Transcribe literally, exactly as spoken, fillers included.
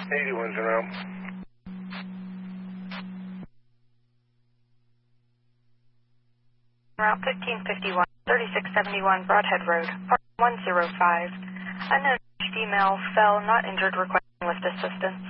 eighty-one's around. Route fifteen fifty-one, thirty-six seventy-one Broadhead Road, Park one zero five. Unknown female fell, not injured, requesting lift assistance.